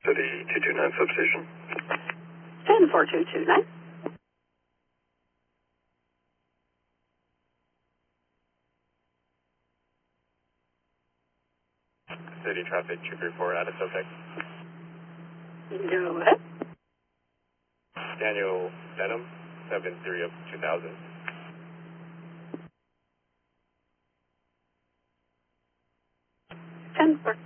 City 229 substation. 104229. City traffic 234 out of subtext. Go ahead. Daniel Benham, 73 of 2000. 10-4.